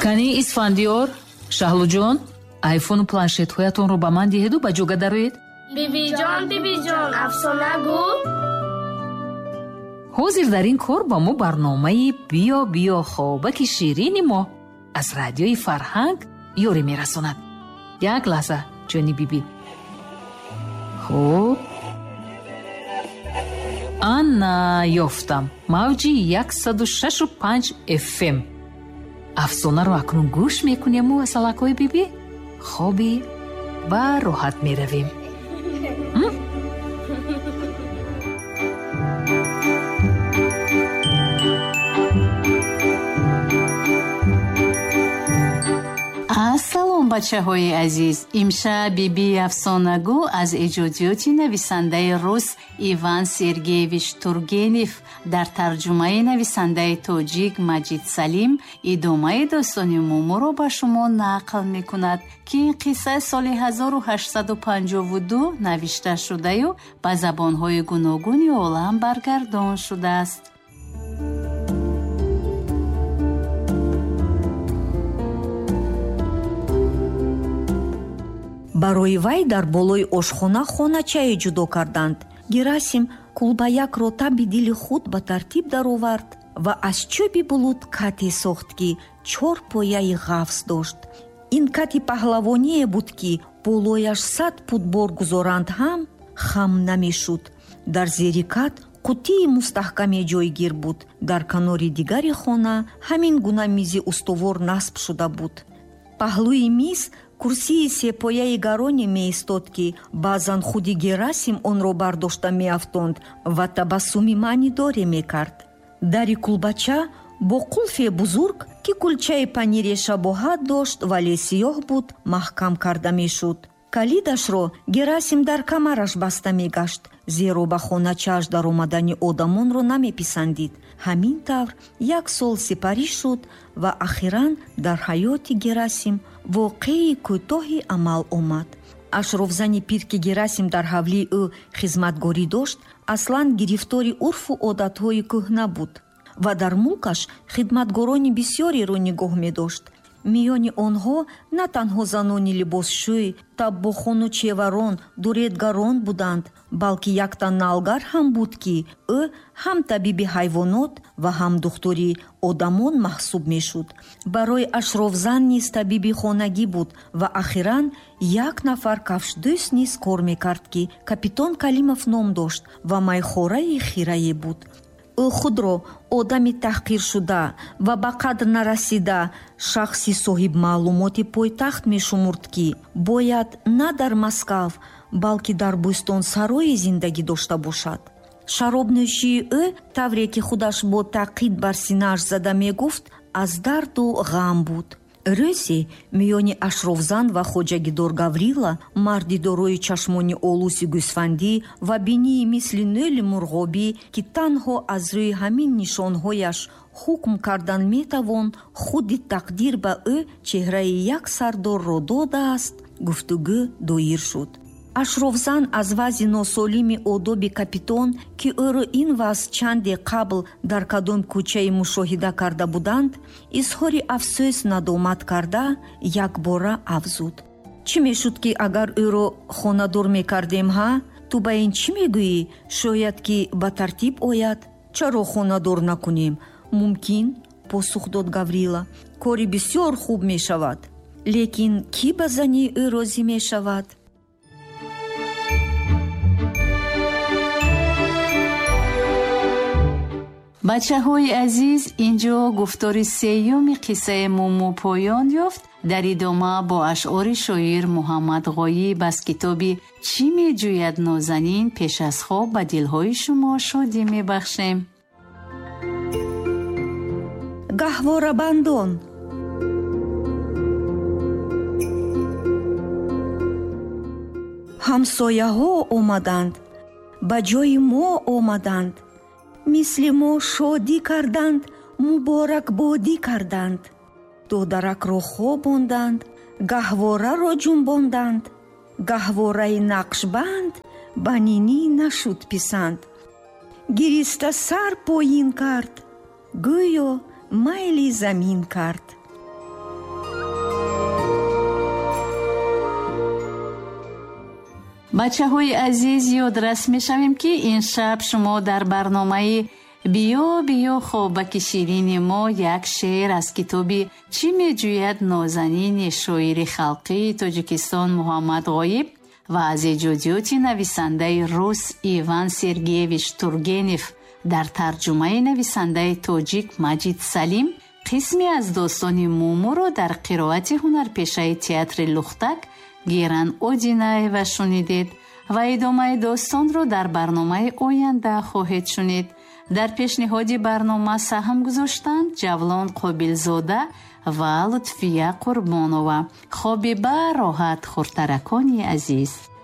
кани исфандиёр, шаҳлуҷон, айфону планшетҳоятонро ба ман диҳеду ба ҷога дароед. бибиҷон, афсона гӯ. ҳозир дар ин кор ба мо барномаи биё хобаки ширини мо аз радиои Фарҳанг ёрӣ мерасонад. як лаҳза ҷони биби. хуб, ана ёфтам мавҷи 106.5 FM. афсонаро акнун гӯш мекунему асалакҳои биби. хоби ба роҳат меравем. ассалом бачаҳои азиз, имшаб биби афсонагӯ аз эҷодиёти нависандаи рус Иван Сергеевич Тургенев дар тарҷумаи нависандаи тоҷик Маҷид Салим идомаи достони мумуро ба шумо нақл мекунад, ки ин қисса соли 1852 навишта шудаю ба забонҳои гуногуни олам баргардон шудааст. барои вай дар болои ошхона хоначае ҷудо карданд. Герасим кулбаякро таби дили худ ба тартиб даровард ва аз чӯби булуд кате сохт, ки 4 пояи ғафз дошт. ин кати паҳлавоние буд, ки болояш 100 пуд бор гузоранд ҳам хам намешуд. дар зери кат қутии мустаҳкаме ҷойгир буд. дар канори дигари хона ҳамин гуна мизи устувор насб шуда буд. паҳлӯи миз курсии сепояи гароне меистод, ки баъзан худи Герасим онро бардошта меафтонд ва табассуми маънидоре мекард. дари кулбача бо қулфе бузург, ки кулчаи панире шабоҳат дошт вале сиёҳ буд, маҳкам карда мешуд. калидашро Герасим дар камараш баста мегашт, зеро ба хоначааш даромадани одамонро намеписандид. ҳамин тавр 1 сол сипарӣ шуд ва ахиран дар ҳаёти Герасим воқеи кӯтоҳи амал омад. ашрофзани пир, ки Герасим дар ҳавлии ӯ хизматгорӣ дошт, аслан гирифтори урфу одатҳои кӯҳна буд ва дар мулкаш хидматгорони бисёреро нигоҳ медошт. миёни онҳо на танҳо занони либосшӯй, таббохону чеварон, дуретгарон буданд, балки яктан налгар ҳам буд, ки ӯ ҳам табиби ҳайвонот ва ҳам духтури одамон маҳсуб мешуд. барои ашрофзан низ табиби хонагӣ буд ва ахиран 1 нафар кафшдӯст низ кор мекард, ки капитон Калимов ном дошт ва майхораи хирае буд. ӯ худро одами таҳқиршуда ва ба қадр нарасида шахси соҳибмаълумоти пойтахт мешумурд, ки бояд на дар Москав, балки дар Бӯстонсарое зиндагӣ дошта бошад. шаробнӯшии ӯ, тавре ки худаш бо таъқид бар синааш зада мегуфт, аз дарду ғам буд. рӯзе миёни ашрофзан ва хоҷагидор Гаврила, марди дорои чашмони олуси гӯсфандӣ ва бинии мисли нӯли мурғобӣ, ки танҳо аз рӯи ҳамин нишонҳояш ҳукм кардан метавон худи тақдир ба ӯ чеҳраи як сардорро додааст, гуфтугӯ доир шуд. ашрофзан аз вазъи носолими одоби капитон, ки ӯро ин вазъ чанде қабл дар кадом кӯчаи мушоҳида карда буданд, изҳори афсӯс надомат карда якбора афзуд. чӣ мешуд, ки агар ӯро хонадор мекардем ҳа? ту ба ин чӣ мегӯӣ? шояд ки ба тартиб ояд. чаро хонадор накунем? мумкин, посух дод Гаврила. кори бисёр хуб мешавад. лекин кӣ ба зани ӯ розӣ мешавад? бачаҳои азиз, инҷо гуфтори сеюми қиссаи муму поён ёфт. дар идома бо ашъори шоир Муҳаммад Ғоиб аз китоби «Чӣ меҷӯяд нозанин» пеш аз хоб ба дилҳои шумо шодӣ мебахшем. гаҳворабандон. ҳамсояҳо омаданд, ба ҷои мо омаданд, мисли мо шодӣ карданд, муборакбодӣ карданд. додаракро хобонданд, гаҳвораро ҷунбонданд. гаҳвораи нақшбанд ба нинӣ нашуд писанд. гириста сар поин кард, гӯё майли замин кард. бачаҳои азиз, ёдрас мешавем ки ин шаб шумо дар барномаи биё биё хобаки ширини мо як шеър аз китоби чӣ меҷӯяд нозанини шоири халқии Тоҷикистон Муҳаммад Ғоиб ва аз эҷодиёти нависандаи рус Иван Сергеевич Тургенев дар тарҷумаи нависандаи тоҷик Маҷид Салим қисме аз достони Мумуро дар қироати ҳунарпешаи театри Лухтак Гиран Одинаева шунидед ва идомаи достонро дар барномаи оянда хоҳед шунид. дар пешниҳоди барнома саҳм гузоштанд Ҷавлон Қобилзода ва Лутфия Қурбонова. хоби ба роҳат хуртаракони азиз.